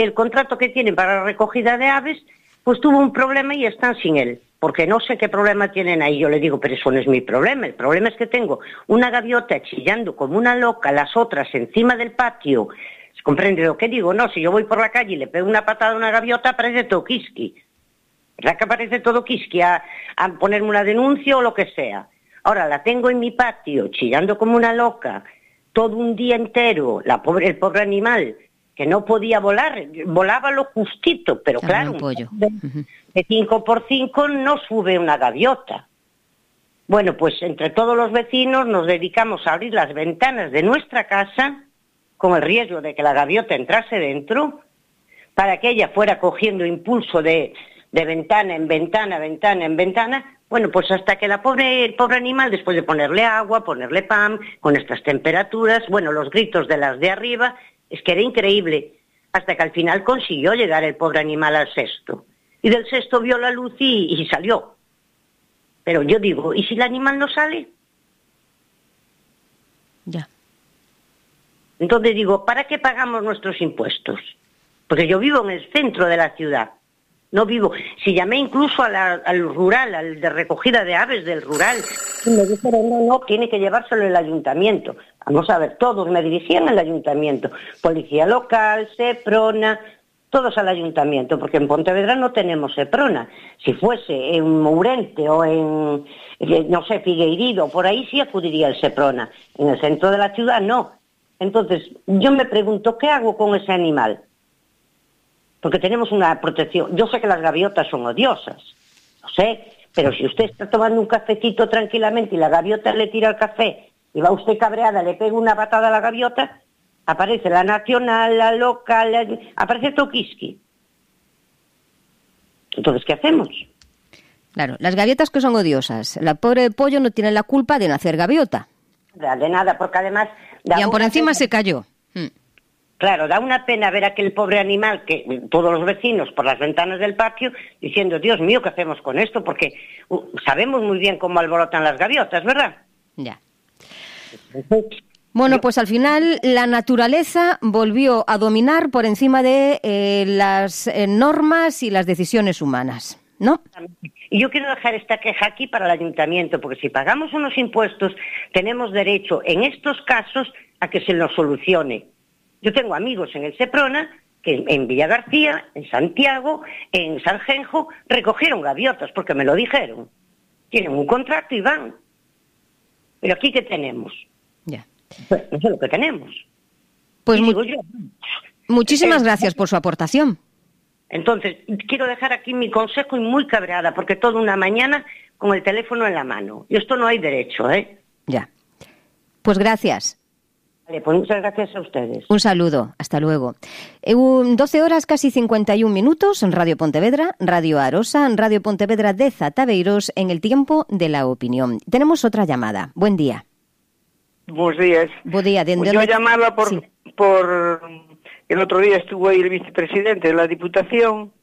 el contrato que tienen para la recogida de aves, pues tuvo un problema y están sin él, porque no sé qué problema tienen ahí. Yo le digo, pero eso no es mi problema, el problema es que tengo una gaviota chillando como una loca, las otras encima del patio. ¿Se comprende lo que digo? No, si yo voy por la calle y le pego una patada a una gaviota, parece todo quisqui. ¿Verdad que parece todo quisqui a ponerme una denuncia o lo que sea? Ahora la tengo en mi patio, chillando como una loca, todo un día entero, el pobre animal, que no podía volar, volaba lo justito, pero claro, un pollo. De 5x5 no sube una gaviota. Bueno, pues entre todos los vecinos nos dedicamos a abrir las ventanas de nuestra casa, con el riesgo de que la gaviota entrase dentro, para que ella fuera cogiendo impulso de ventana en ventana, ventana en ventana. Bueno, pues hasta que el pobre animal, después de ponerle agua, ponerle pan, con estas temperaturas, bueno, los gritos de las de arriba, es que era increíble, hasta que al final consiguió llegar el pobre animal al cesto. Y del cesto vio la luz y salió. Pero yo digo, ¿y si el animal no sale? Ya. Entonces digo, ¿para qué pagamos nuestros impuestos? Porque yo vivo en el centro de la ciudad. No vivo. Si llamé incluso al rural, al de recogida de aves del rural, y me dijeron, no, tiene que llevárselo el ayuntamiento. Vamos a ver, todos me dirigían al ayuntamiento. Policía local, Seprona, todos al ayuntamiento, porque en Pontevedra no tenemos Seprona. Si fuese en Mourente o en, no sé, Figueirido, por ahí sí acudiría el Seprona. En el centro de la ciudad no. Entonces, yo me pregunto, ¿qué hago con ese animal? Porque tenemos una protección. Yo sé que las gaviotas son odiosas, lo sé, pero si usted está tomando un cafecito tranquilamente y la gaviota le tira el café y va usted cabreada, le pega una patada a la gaviota, aparece la nacional, la local, aparece Tokiski. Entonces, ¿qué hacemos? Claro, las gaviotas que son odiosas. La pobre pollo no tiene la culpa de nacer gaviota. De nada, porque además... Y por encima se cayó. Claro, da una pena ver a aquel pobre animal que todos los vecinos por las ventanas del patio diciendo, Dios mío, ¿qué hacemos con esto? Porque sabemos muy bien cómo alborotan las gaviotas, ¿verdad? Ya. Bueno, pues al final la naturaleza volvió a dominar por encima de las normas y las decisiones humanas, ¿no? Y yo quiero dejar esta queja aquí para el ayuntamiento, porque si pagamos unos impuestos, tenemos derecho en estos casos a que se nos solucione. Yo tengo amigos en el Seprona que en Villagarcía, en Santiago, en Sanjenjo, recogieron gaviotas porque me lo dijeron. Tienen un contrato y van. Pero aquí, ¿qué tenemos? Ya. Pues no sé lo que tenemos. Pues muchísimas gracias por su aportación. Entonces, quiero dejar aquí mi consejo y muy cabreada, porque toda una mañana con el teléfono en la mano. Y esto no hay derecho, ¿eh? Ya. Pues gracias. Pues muchas gracias a ustedes. Un saludo, hasta luego. 12 horas casi 51 minutos en Radio Pontevedra, Radio Arosa, en Radio Pontevedra de Zataveiros, en el tiempo de la opinión. Tenemos otra llamada. Buen día. Buenos días. Buen día. Pues yo llamaba por el otro día estuvo ahí el vicepresidente de la Diputación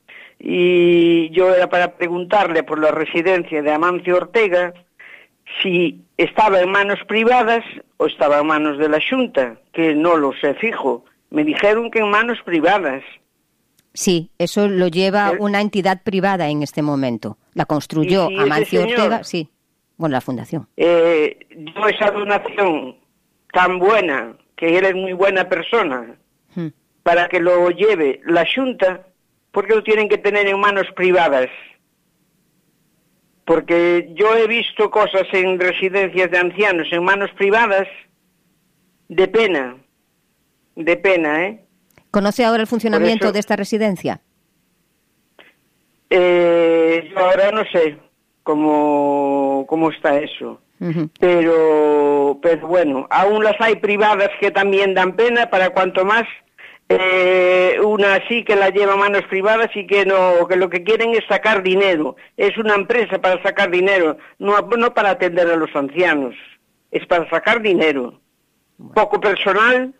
y yo era para preguntarle por la residencia de Amancio Ortega si estaba en manos privadas o estaba en manos de la Xunta, que no lo sé fijo. Me dijeron que en manos privadas. Sí, eso lo lleva una entidad privada en este momento. La construyó Amancio Ortega, sí. Bueno, la fundación. Yo esa donación tan buena, que él es muy buena persona, para que lo lleve la Xunta, ¿por qué lo tienen que tener en manos privadas? Porque yo he visto cosas en residencias de ancianos en manos privadas de pena, ¿eh? ¿Conoce ahora el funcionamiento de esta residencia? Yo ahora no sé cómo está eso. Pero bueno, aún las hay privadas que también dan pena, para cuanto más una así que la lleva a manos privadas y que lo que quieren es sacar dinero. Es una empresa para sacar dinero, no para atender a los ancianos, es para sacar dinero. Poco personal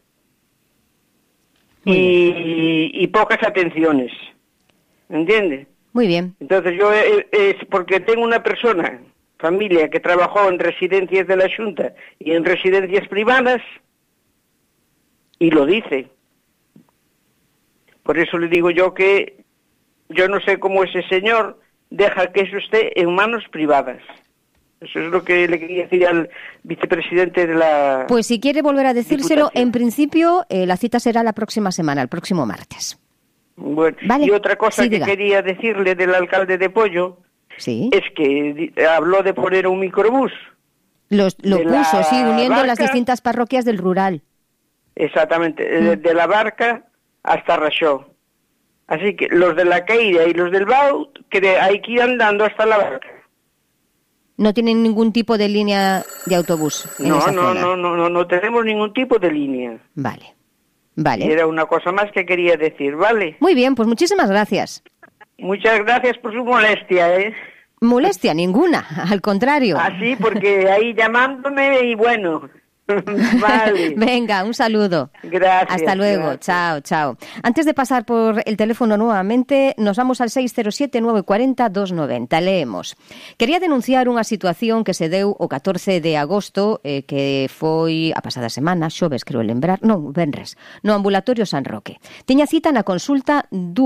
y pocas atenciones, ¿entiende? Muy bien. Entonces yo es porque tengo una familia que trabajó en residencias de la Xunta y en residencias privadas y lo dice. Por eso le digo yo que yo no sé cómo ese señor deja que eso esté en manos privadas. Eso es lo que le quería decir al vicepresidente de la... Pues si quiere volver a decírselo, Diputación. en principio la cita será la próxima semana, el próximo martes. Bueno, Vale. y otra cosa Sí, que diga. quería decirle del alcalde de Pollo Sí. es que habló de poner un microbús. Lo de la puso, sí, uniendo las Barca. distintas parroquias del rural. Exactamente, de la Barca hasta Raxó. Así que los de la Caída y los del Bau, que hay que ir andando hasta la Barca. No tienen ningún tipo de línea de autobús en esa zona. No tenemos ningún tipo de línea. Vale, Y vale. era una cosa más que quería decir, ¿vale? Muy bien, pues muchísimas gracias. Muchas gracias por su molestia, ¿eh? Molestia ninguna, al contrario. Así, porque ahí llamándome y bueno, vale. Venga, un saludo. Gracias. Hasta luego, gracias. chao, chao. Antes de pasar por el teléfono nuevamente, nos vamos al 607-940-290. Leemos. Quería denunciar unha situación que se deu o 14 de agosto, que foi a pasada semana, xoves, creo lembrar, non, venres, no ambulatorio San Roque. Tiña cita na consulta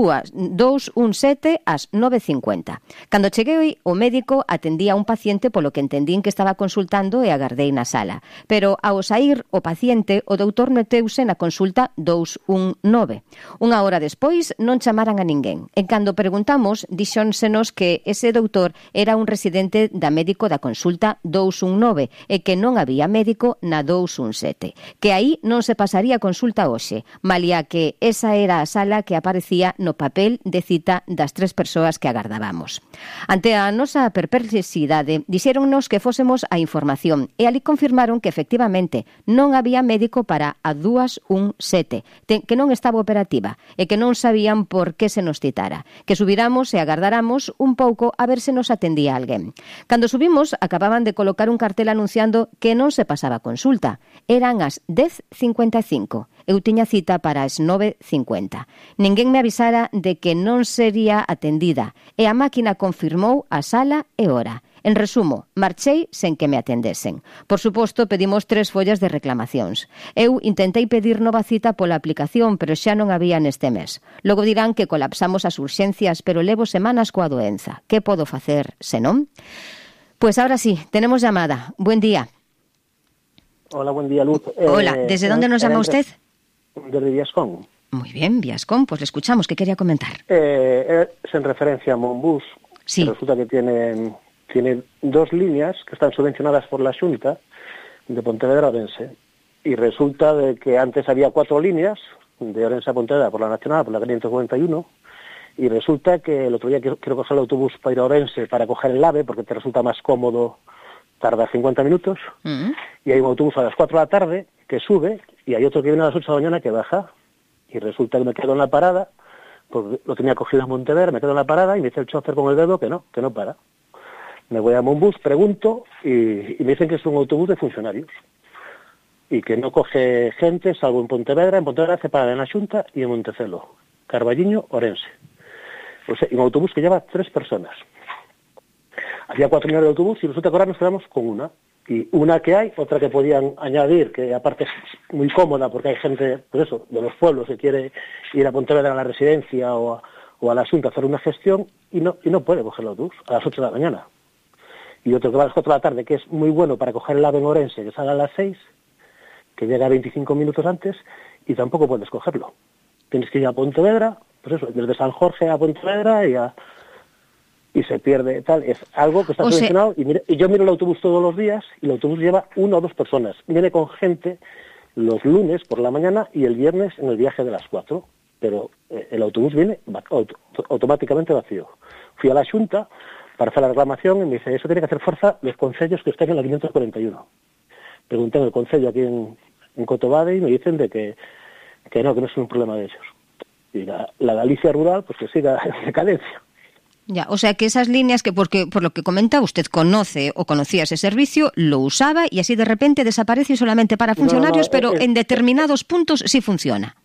217 ás 9:50. Cando cheguei, o médico atendía a un paciente polo que entendín que estaba consultando e agardei na sala. Pero ao saír o paciente, o doutor meteuse na consulta 219. Unha hora despois non chamaran a ninguén. En cando preguntamos, dixónsenos que ese doutor era un residente da médico da consulta 219 e que non había médico na 217. Que aí non se pasaría a consulta hoxe, malia que esa era a sala que aparecía no papel de cita das 3 persoas que agardábamos. Ante a nosa perplexidade, dixéronnos que fósemos a información e ali confirmaron que efectivamente non había médico para a 217, que non estaba operativa e que non sabían por que se nos citara, que subiramos e agardáramos un pouco a ver se nos atendía alguén. Cando subimos, acababan de colocar un cartel anunciando que non se pasaba consulta. Eran as 10:55. Eu tiña cita para as 9:50. Ninguén me avisara de que non sería atendida e a máquina confirmou a sala e hora. En resumo, marchei sen que me atendesen. Por suposto, pedimos 3 follas de reclamacións. Eu intentei pedir nova cita pola aplicación, pero xa non había neste mes. Logo dirán que colapsamos as urxencias, pero levo semanas coa doenza. Que podo facer, senón? Pues ahora sí, tenemos llamada. Buen día. Hola, buen día, Luz. Hola, ¿desde dónde nos llama usted? Desde Viascón. Muy bien, Viascón, pues le escuchamos. ¿Qué quería comentar? Es en referencia a Monbús. Sí. Resulta que tiene 2 líneas que están subvencionadas por la Xunta de Pontevedra a Orense. Y resulta de que antes había 4 líneas de Orense a Pontevedra por la Nacional, por la 541, y resulta que el otro día quiero coger el autobús para ir a Orense para coger el AVE, porque te resulta más cómodo tardar 50 minutos, y hay un autobús a las 4 de la tarde que sube, y hay otro que viene a las 8 de la mañana que baja, y resulta que me quedo en la parada, porque lo tenía cogido en Pontevedra, me quedo en la parada, y me dice el chofer con el dedo que no para. Me voy a Monbús, pregunto, y me dicen que es un autobús de funcionarios, y que no coge gente, salvo en Pontevedra hace parada en la Xunta y en Montecelo, Carballiño, Orense. O sea, un autobús que lleva 3 personas. Había 4 líneas de autobús y resulta que ahora nos quedamos con una. Y una que hay, otra que podían añadir, que aparte es muy cómoda porque hay gente, pues eso, de los pueblos que quiere ir a Pontevedra a la residencia o a la Xunta a hacer una gestión y no puede coger el autobús a las 8 de la mañana. Y otro que va a las 4 de la tarde, que es muy bueno para coger el AVE en Orense, que sale a las 6, que llega 25 minutos antes, y tampoco puedes cogerlo. Tienes que ir a Pontevedra, pues eso, desde San Jorge a Pontevedra y se pierde tal. Es algo que está subvencionado. Y yo miro el autobús todos los días y el autobús lleva 1 o 2 personas. Viene con gente los lunes por la mañana y el viernes en el viaje de las 4. Pero el autobús viene automáticamente vacío. Fui a la Xunta para hacer la reclamación y me dice, eso tiene que hacer fuerza los concellos que estén en la 541. Pregunté en el concello aquí en Cotobade y me dicen de que no es un problema de ellos. Y la Galicia rural, pues que siga en decadencia. Ya, o sea que esas líneas que por lo que comenta usted conoce o conocía ese servicio, lo usaba y así de repente desaparece solamente para funcionarios, pero en determinados puntos sí funciona.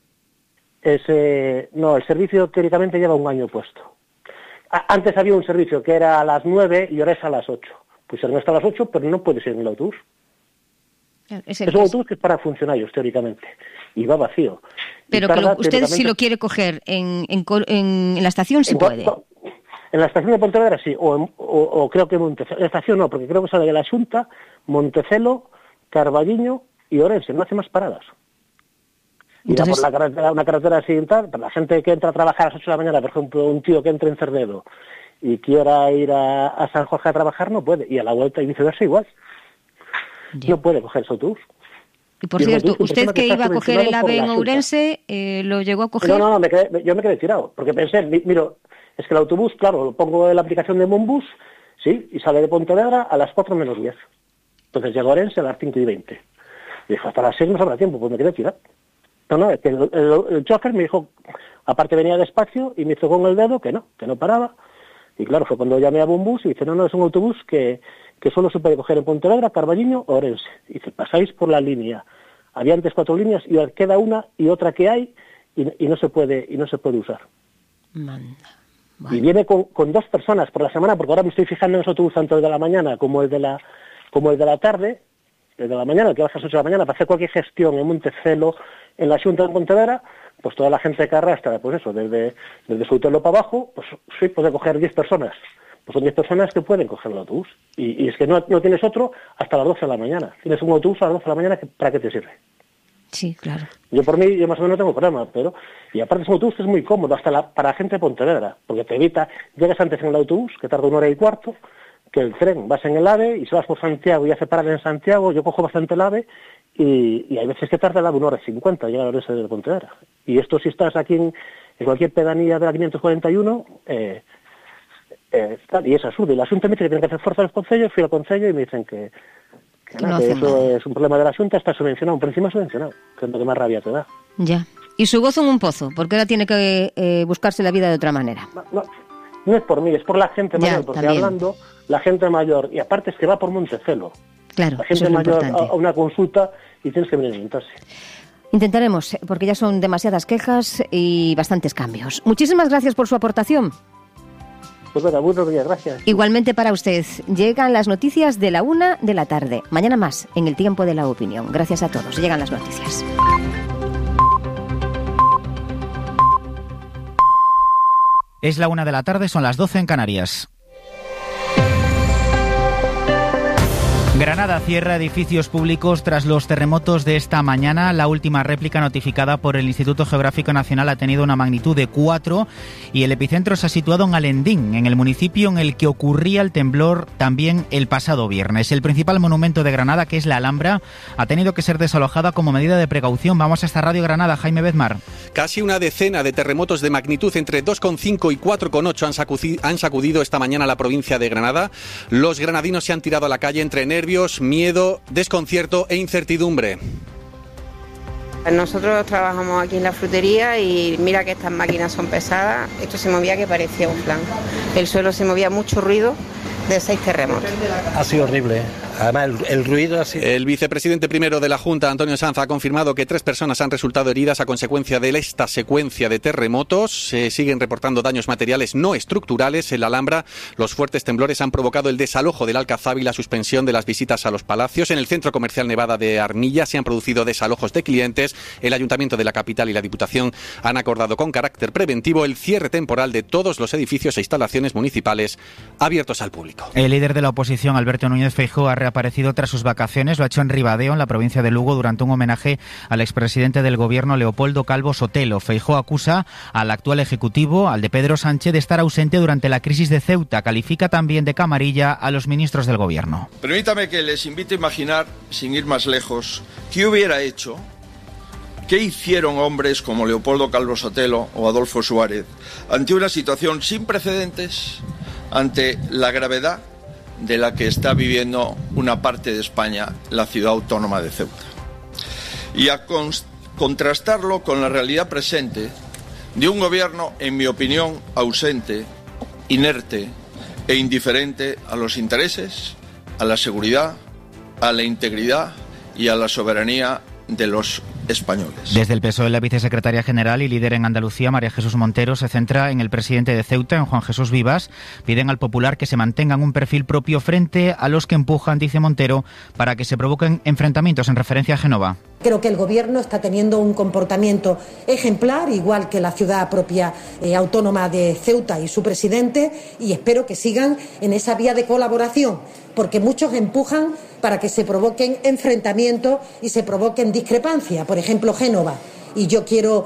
El servicio teóricamente lleva 1 año puesto. Antes había un servicio que era a las 9 y ahora es a las 8. Pues ahora está a las 8, pero no puedes ir en el autobús. Es un autobús que es para funcionarios, teóricamente, y va vacío. Pero que usted, si lo quiere coger en la estación, sí puede. En la estación de Pontevedra sí, o creo que en Montecelo. En la estación no, porque creo que sale de la Xunta, Montecelo, Carballiño y Orense, no hace más paradas. Y entonces, por la carretera, una carretera así y tal, para la gente que entra a trabajar a las 8 de la mañana, por ejemplo, un tío que entre en Cerdedo y quiera ir a San Jorge a trabajar, no puede, y a la vuelta y viceversa igual. Ya. No puede coger ese autobús. Y por cierto, usted que iba a coger el AVE en Ourense, ¿lo llegó a coger? No, yo me quedé tirado, porque pensé, mira, es que el autobús, claro, lo pongo en la aplicación de Monbus, sí, y sale de Pontevedra a las 4 menos 10. Entonces llego a Ourense a las 5 y 20. Y dijo, hasta las 6 no habrá tiempo, pues me quedé tirado. No, es que el chofer me dijo, aparte venía despacio y me hizo con el dedo que no paraba. Y claro, fue cuando llamé a Monbus y dice, no, es un autobús que solo se puede coger en Pontevedra, Carballiño o Orense. Y dice, pasáis por la línea. Había antes 4 líneas y queda una y otra que hay y no se puede usar. Bueno. Y viene con 2 personas por la semana, porque ahora me estoy fijando en ese autobús tanto el de la mañana como el de la tarde, el de la mañana, el que baja a las 8 de la mañana, para hacer cualquier gestión en Montecelo, en la Xunta de Pontevedra, pues toda la gente que arrastra, pues eso, desde Soutelo para abajo, pues sí, puede coger 10 personas. Pues son 10 personas que pueden coger el autobús. Y es que no tienes otro hasta las 12 de la mañana. Tienes un autobús a las 12 de la mañana, ¿para qué te sirve? Sí, claro. Yo por mí, yo más o menos no tengo problema, pero... Y aparte es un autobús que es muy cómodo, para la gente de Pontevedra, porque te evita, llegas antes en el autobús, que tarda 1 hora y cuarto, que el tren, vas en el AVE, y si vas por Santiago y hace parar en Santiago, yo cojo bastante el AVE, y hay veces que tarda el AVE 1 hora y 50, llega a la Orense de Pontevedra. Y esto si estás aquí en cualquier pedanía de la 541... y es absurdo. Y la Xunta me dice que tiene que hacer fuerza a los concellos, fui al concello y me dicen que eso es un problema de la Xunta, está subvencionado, por encima subvencionado, que es lo que más rabia te da. Ya. Y su gozo en un pozo, porque ahora tiene que buscarse la vida de otra manera. No es por mí, es por la gente mayor, porque también. Hablando, la gente mayor, y aparte es que va por Montecelo. Claro, la gente eso es mayor importante. a una consulta y tienes que venir a orientarse. Intentaremos, porque ya son demasiadas quejas y bastantes cambios. Muchísimas gracias por su aportación. Pues venga, buenos días, gracias. Igualmente para usted. Llegan las noticias de la 1 de la tarde. Mañana más, en el tiempo de la opinión. Gracias a todos. Llegan las noticias. Es la 1 de la tarde, son las 12 en Canarias. Granada cierra edificios públicos tras los terremotos de esta mañana. La última réplica notificada por el Instituto Geográfico Nacional ha tenido una magnitud de 4 y el epicentro se ha situado en Alendín, en el municipio en el que ocurría el temblor también el pasado viernes. El principal monumento de Granada, que es la Alhambra, ha tenido que ser desalojada como medida de precaución. Vamos hasta Radio Granada, Jaime Bezmar. Casi una decena de terremotos de magnitud entre 2,5 y 4,8 han sacudido esta mañana la provincia de Granada. Los granadinos se han tirado a la calle entre nervios, miedo, desconcierto e incertidumbre. Nosotros trabajamos aquí en la frutería y mira que estas máquinas son pesadas. Esto se movía que parecía un flan. El suelo se movía, mucho ruido de 6 terremotos. Ha sido horrible. Además, el ruido ha sido... El vicepresidente primero de la Junta, Antonio Sanz, ha confirmado que 3 personas han resultado heridas a consecuencia de esta secuencia de terremotos. Se siguen reportando daños materiales no estructurales en la Alhambra. Los fuertes temblores han provocado el desalojo del Alcazaba y la suspensión de las visitas a los palacios. En el centro comercial Nevada de Armilla se han producido desalojos de clientes. El Ayuntamiento de la capital y la Diputación han acordado con carácter preventivo el cierre temporal de todos los edificios e instalaciones municipales abiertos al público. El líder de la oposición, Alberto Núñez Feijóo, ha reaparecido tras sus vacaciones. Lo ha hecho en Ribadeo, en la provincia de Lugo, durante un homenaje al expresidente del gobierno, Leopoldo Calvo Sotelo. Feijóo acusa al actual ejecutivo, al de Pedro Sánchez, de estar ausente durante la crisis de Ceuta. Califica también de camarilla a los ministros del gobierno. Permítame que les invite a imaginar, sin ir más lejos, qué hubiera hecho, qué hicieron hombres como Leopoldo Calvo Sotelo o Adolfo Suárez ante una situación sin precedentes, ante la gravedad de la que está viviendo una parte de España, la ciudad autónoma de Ceuta. Y a contrastarlo con la realidad presente de un gobierno, en mi opinión, ausente, inerte e indiferente a los intereses, a la seguridad, a la integridad y a la soberanía de los españoles. Desde el PSOE, la vicesecretaria general y líder en Andalucía, María Jesús Montero, se centra en el presidente de Ceuta, en Juan Jesús Vivas. Piden al Popular que se mantengan un perfil propio frente a los que empujan, dice Montero, para que se provoquen enfrentamientos, en referencia a Génova. Creo que el Gobierno está teniendo un comportamiento ejemplar, igual que la ciudad propia autónoma de Ceuta y su presidente, y espero que sigan en esa vía de colaboración, porque muchos empujan para que se provoquen enfrentamientos y se provoquen discrepancias. Por ejemplo, Génova. Y yo quiero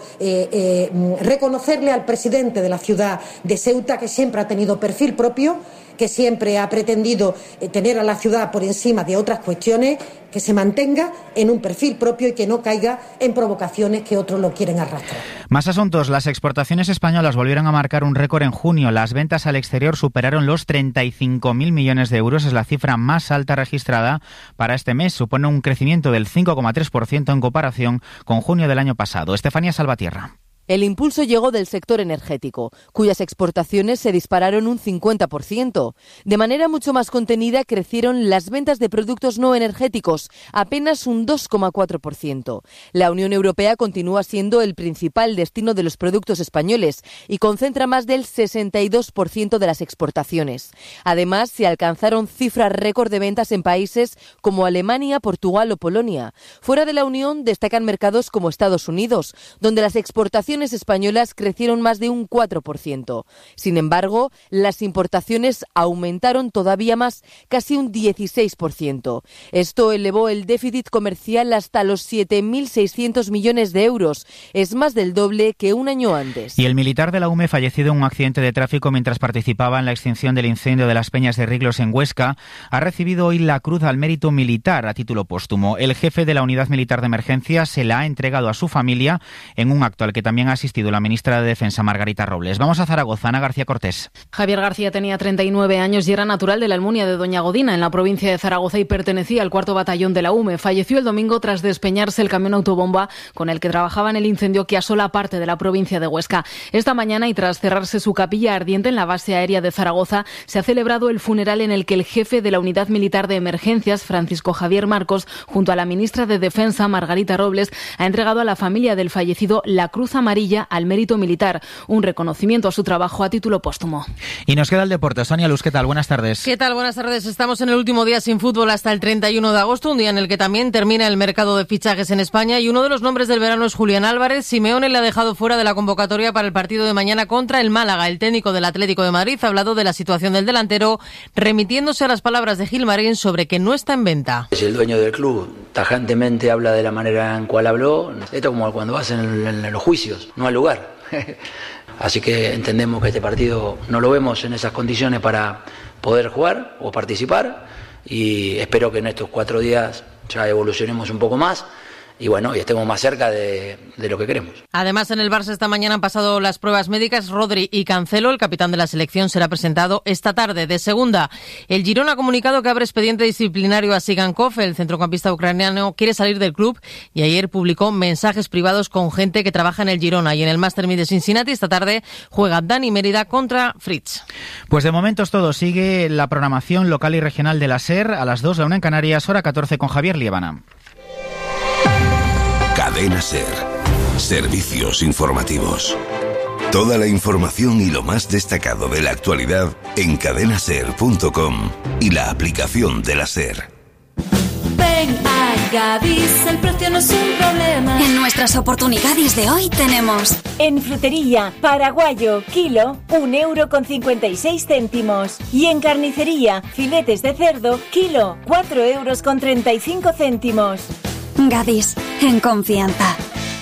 reconocerle al presidente de la ciudad de Ceuta, que siempre ha tenido perfil propio, que siempre ha pretendido tener a la ciudad por encima de otras cuestiones, que se mantenga en un perfil propio y que no caiga en provocaciones que otros lo quieren arrastrar. Más asuntos. Las exportaciones españolas volvieron a marcar un récord en junio. Las ventas al exterior superaron los 35.000 millones de euros. Es la cifra más alta registrada para este mes. Supone un crecimiento del 5,3% en comparación con junio del año pasado. Estefanía Salvatierra. El impulso llegó del sector energético, cuyas exportaciones se dispararon un 50%. De manera mucho más contenida crecieron las ventas de productos no energéticos, apenas un 2,4%. La Unión Europea continúa siendo el principal destino de los productos españoles y concentra más del 62% de las exportaciones. Además, se alcanzaron cifras récord de ventas en países como Alemania, Portugal o Polonia. Fuera de la Unión destacan mercados como Estados Unidos, donde las exportaciones españolas crecieron más de un 4%. Sin embargo, las importaciones aumentaron todavía más, casi un 16%. Esto elevó el déficit comercial hasta los 7.600 millones de euros. Es más del doble que un año antes. Y el militar de la UME, fallecido en un accidente de tráfico mientras participaba en la extinción del incendio de las Peñas de Riglos en Huesca, ha recibido hoy la Cruz al Mérito Militar a título póstumo. El jefe de la Unidad Militar de Emergencia se la ha entregado a su familia en un acto al que también ha asistido la ministra de Defensa, Margarita Robles. Vamos a Zaragoza, Ana García Cortés. Javier García tenía 39 años y era natural de la Almunia de Doña Godina, en la provincia de Zaragoza, y pertenecía al 4º Batallón de la UME. Falleció el domingo tras despeñarse el camión autobomba con el que trabajaba en el incendio que asola parte de la provincia de Huesca. Esta mañana, y tras cerrarse su capilla ardiente en la base aérea de Zaragoza, se ha celebrado el funeral en el que el jefe de la Unidad Militar de Emergencias, Francisco Javier Marcos, junto a la ministra de Defensa, Margarita Robles, ha entregado a la familia del fallecido la Cruz Amarilla al Mérito Militar, un reconocimiento a su trabajo a título póstumo. Y nos queda el deporte. Sonia Luz, ¿qué tal? Buenas tardes. ¿Qué tal? Buenas tardes. Estamos en el último día sin fútbol hasta el 31 de agosto, un día en el que también termina el mercado de fichajes en España, y uno de los nombres del verano es Julián Álvarez. Simeone le ha dejado fuera de la convocatoria para el partido de mañana contra el Málaga. El técnico del Atlético de Madrid ha hablado de la situación del delantero, remitiéndose a las palabras de Gilmarín sobre que no está en venta. Si el dueño del club tajantemente habla de la manera en cual habló, esto como cuando vas en los juicios, no al lugar. Así que entendemos que este partido no lo vemos en esas condiciones para poder jugar o participar, y espero que en estos 4 días ya evolucionemos un poco más y bueno, y estemos más cerca de lo que queremos. Además, en el Barça esta mañana han pasado las pruebas médicas Rodri y Cancelo. El capitán de la selección será presentado esta tarde. De segunda, el Girona ha comunicado que abre expediente disciplinario a Sigankov. El centrocampista ucraniano quiere salir del club y ayer publicó mensajes privados con gente que trabaja en el Girona. Y en el Master 1000 de Cincinnati esta tarde juega Dani Mérida contra Fritz. Pues de momento es todo. Sigue la programación local y regional de la SER a las 2, la 1 en Canarias, hora 14 con Javier Liébana. Cadena SER. Servicios informativos. Toda la información y lo más destacado de la actualidad en cadenaser.com y la aplicación de la SER. Ven a Gadis, el precio no es un problema. En nuestras oportunidades de hoy tenemos: en frutería, paraguayo, kilo, 1,56 €. Y en carnicería, filetes de cerdo, kilo, 4,35 €. Gadis, en confianza.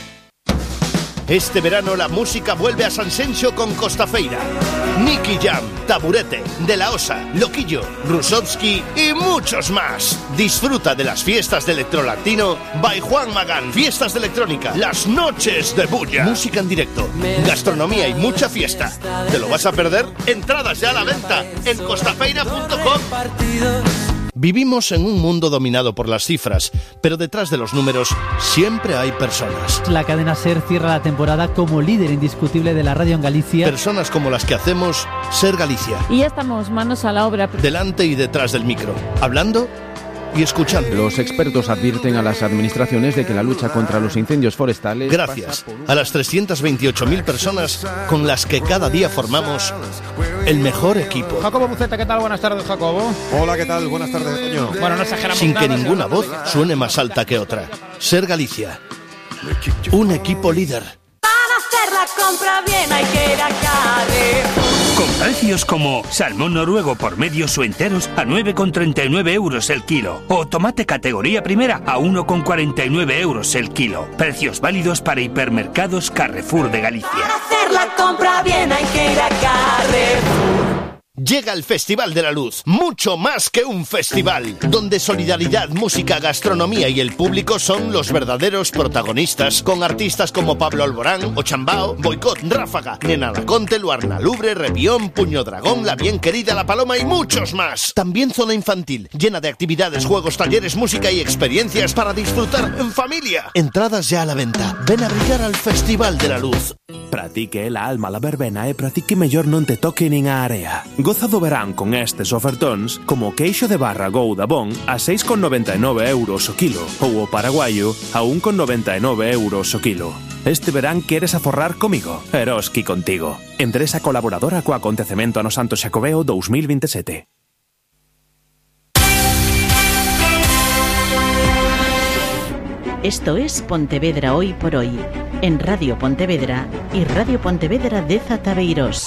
Este verano la música vuelve a San Sencho con Costafeira. Nicky Jam, Taburete, De La Osa, Loquillo, Rusovsky y muchos más. Disfruta de las fiestas de Electrolatino by Juan Magán. Fiestas de electrónica, las noches de bulla. Música en directo, gastronomía y mucha fiesta. ¿Te lo vas a perder? Entradas ya a la venta en costafeira.com. Vivimos en un mundo dominado por las cifras, pero detrás de los números siempre hay personas. La cadena SER cierra la temporada como líder indiscutible de la radio en Galicia. Personas como las que hacemos SER Galicia. Y ya estamos manos a la obra. Delante y detrás del micro, hablando y escuchando. Los expertos advierten a las administraciones de que la lucha contra los incendios forestales... Gracias a las 328.000 personas con las que cada día formamos el mejor equipo. Jacobo Buceta, ¿qué tal? Buenas tardes, Jacobo. Hola, ¿qué tal? Buenas tardes, Toño. Bueno, no exageramos Sin nada, que ninguna voz suene más alta que otra. Ser Galicia. Un equipo líder. Para hacer la compra bien hay que ir a Carrefour. Con precios como salmón noruego por medios o enteros a 9,39 euros el kilo. O tomate categoría primera a 1,49 euros el kilo. Precios válidos para hipermercados Carrefour de Galicia. Para hacer la compra bien hay que ir a Carrefour. Llega el Festival de la Luz, mucho más que un festival, donde solidaridad, música, gastronomía y el público son los verdaderos protagonistas, con artistas como Pablo Alborán, Ochambao, Boicot, Ráfaga, Nena Laconte, Luarna Lubre, Rebión, Puño Dragón, La Bien Querida, La Paloma y muchos más. También zona infantil, llena de actividades, juegos, talleres, música y experiencias para disfrutar en familia. Entradas ya a la venta. Ven a brillar al Festival de la Luz. Pratique la alma la verbena e pratique mellor non te toque nin a area. Goza do verán con estes ofertóns como o queixo de barra Gouda Bon a 6,99 euros o kilo ou o paraguayo a 1,99 euros o kilo. Este verán queres aforrar comigo? Eroski contigo. Empresa colaboradora co acontecemento ano Santo Xacobeo 2027. Esto es Pontevedra Hoy por Hoy, en Radio Pontevedra y Radio Pontevedra de Zataveiros.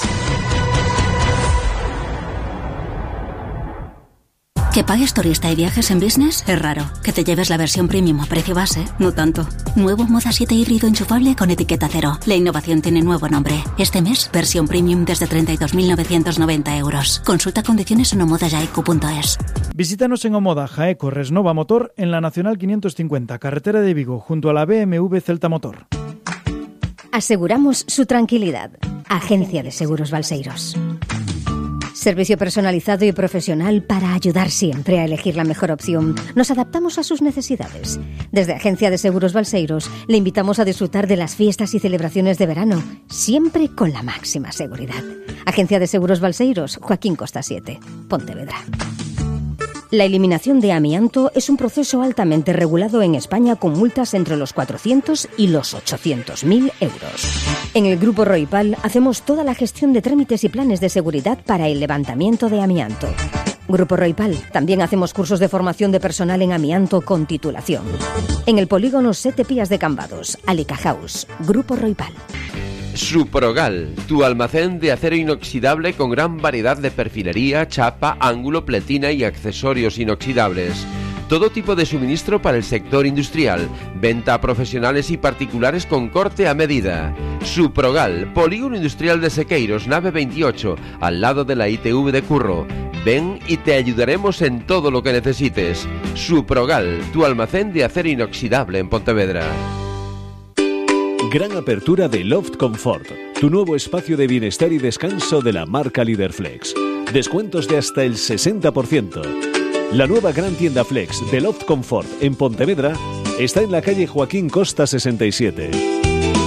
¿Que pagues turista y viajes en business? Es raro. Que te lleves la versión premium a precio base, no tanto. Nuevo Moda 7 híbrido enchufable con etiqueta cero. La innovación tiene nuevo nombre. Este mes, versión premium desde 32.990 euros. Consulta condiciones en omodajaico.es. Visítanos en Omoda Jaeco Resnova Motor en la Nacional 550, carretera de Vigo, junto a la BMW Celta Motor. Aseguramos su tranquilidad. Agencia de Seguros Balseiros. Servicio personalizado y profesional para ayudar siempre a elegir la mejor opción. Nos adaptamos a sus necesidades. Desde Agencia de Seguros Balseiros le invitamos a disfrutar de las fiestas y celebraciones de verano, siempre con la máxima seguridad. Agencia de Seguros Balseiros, Joaquín Costa 7, Pontevedra. La eliminación de amianto es un proceso altamente regulado en España con multas entre los 400 y los 800.000 euros. En el Grupo Roipal hacemos toda la gestión de trámites y planes de seguridad para el levantamiento de amianto. Grupo Roipal, también hacemos cursos de formación de personal en amianto con titulación. En el polígono Sete Pías de Cambados, Alica House, Grupo Roipal. Suprogal, tu almacén de acero inoxidable con gran variedad de perfilería, chapa, ángulo, pletina y accesorios inoxidables. Todo tipo de suministro para el sector industrial, venta a profesionales y particulares con corte a medida. Suprogal, Polígono Industrial de Sequeiros, nave 28, al lado de la ITV de Curro. Ven y te ayudaremos en todo lo que necesites. Suprogal, tu almacén de acero inoxidable en Pontevedra. Gran apertura de Loft Comfort, tu nuevo espacio de bienestar y descanso de la marca Líder Flex. Descuentos de hasta el 60%. La nueva gran tienda Flex de Loft Comfort en Pontevedra está en la calle Joaquín Costa 67.